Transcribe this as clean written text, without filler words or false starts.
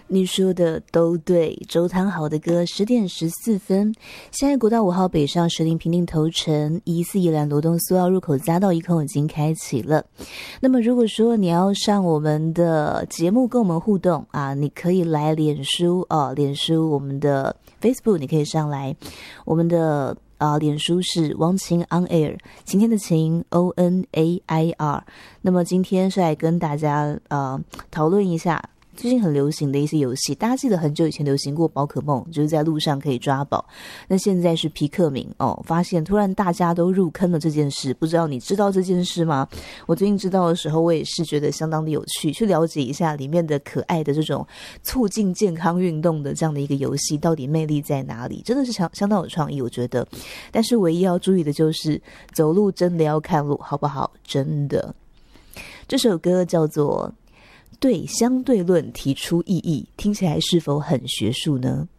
你说的都对，周汤豪的歌10:14。现在国道5号北上石林平定头城114宜兰罗东苏澳入口匝道1孔已经开启了。那么如果说你要上我们的节目跟我们互动啊，你可以来脸书脸书我们的 Facebook 你可以上来，我们的脸书是汪晴 on air， 晴天的晴 ONAIR。 那么今天是来跟大家讨论一下最近很流行的一些游戏。大家记得很久以前流行过宝可梦，就是在路上可以抓宝。那现在是皮克敏发现突然大家都入坑了这件事，不知道你知道这件事吗？我最近知道的时候，我也是觉得相当的有趣，去了解一下里面的可爱的这种促进健康运动的这样的一个游戏到底魅力在哪里，真的是相当有创意我觉得。但是唯一要注意的就是走路真的要看路，好不好？真的。这首歌叫做对相对论提出异议，听起来是否很学术呢？